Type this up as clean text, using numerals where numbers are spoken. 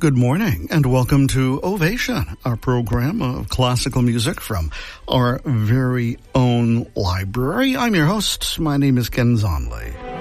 Good morning and welcome to Ovation, our program of classical music from our very own library. I'm your host. My name is Ken Zonley.